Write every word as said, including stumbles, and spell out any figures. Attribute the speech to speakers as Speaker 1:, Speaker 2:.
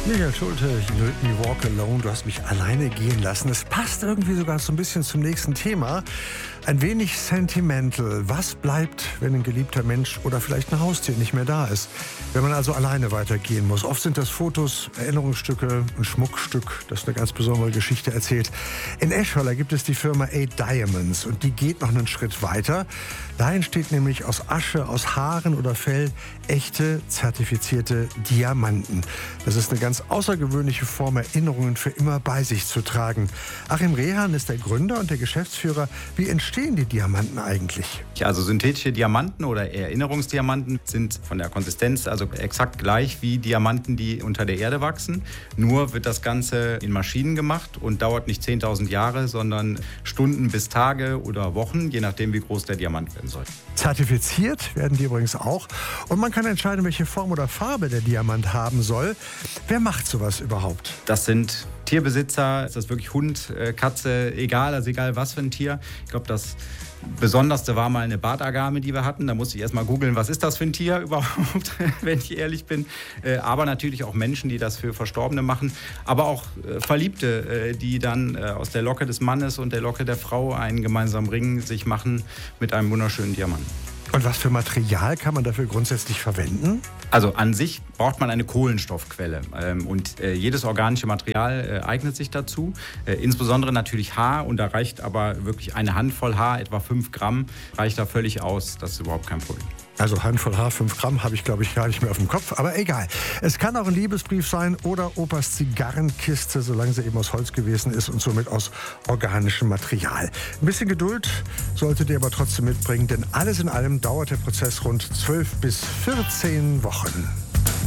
Speaker 1: Michael Schulte, You Let Me Walk Alone, du hast mich alleine gehen lassen. Es passt irgendwie sogar so ein bisschen zum nächsten Thema. Ein wenig sentimental. Was bleibt, wenn ein geliebter Mensch oder vielleicht ein Haustier nicht mehr da ist? Wenn man also alleine weitergehen muss. Oft sind das Fotos, Erinnerungsstücke, ein Schmuckstück, das eine ganz besondere Geschichte erzählt. In Eschweiler gibt es die Firma Eight Diamonds und die geht noch einen Schritt weiter. Da entsteht nämlich aus Asche, aus Haaren oder Fell echte, zertifizierte Diamanten. Das ist eine ganz außergewöhnliche Form, Erinnerungen für immer bei sich zu tragen. Achim Rehan ist der Gründer und der Geschäftsführer. Wie entstehen die Diamanten eigentlich?
Speaker 2: Also synthetische Diamanten oder Erinnerungsdiamanten sind von der Konsistenz also exakt gleich wie Diamanten, die unter der Erde wachsen. Nur wird das Ganze in Maschinen gemacht und dauert nicht zehntausend Jahre, sondern Stunden bis Tage oder Wochen, je nachdem, wie groß der Diamant werden soll.
Speaker 1: Zertifiziert werden die übrigens auch. Und man kann entscheiden, welche Form oder Farbe der Diamant haben soll. Wer macht sowas überhaupt?
Speaker 2: Das sind Tierbesitzer, ist das wirklich Hund, Katze, egal, also egal was für ein Tier. Ich glaube, das Besonderste war mal eine Bartagame, die wir hatten. Da musste ich erst mal googeln, was ist das für ein Tier überhaupt, wenn ich ehrlich bin. Aber natürlich auch Menschen, die das für Verstorbene machen. Aber auch Verliebte, die dann aus der Locke des Mannes und der Locke der Frau einen gemeinsamen Ring sich machen mit einem wunderschönen Diamanten.
Speaker 1: Und was für Material kann man dafür grundsätzlich verwenden?
Speaker 2: Also an sich braucht man eine Kohlenstoffquelle. Und jedes organische Material eignet sich dazu. Insbesondere natürlich Haar. Und da reicht aber wirklich eine Handvoll Haar, etwa fünf Gramm, reicht da völlig aus. Das ist überhaupt kein Problem.
Speaker 1: Also Handvoll Haar, fünf Gramm, habe ich, glaube ich, gar nicht mehr auf dem Kopf. Aber egal. Es kann auch ein Liebesbrief sein oder Opas Zigarrenkiste, solange sie eben aus Holz gewesen ist und somit aus organischem Material. Ein bisschen Geduld solltet ihr aber trotzdem mitbringen, denn alles in allem dauert der Prozess rund zwölf bis vierzehn Wochen.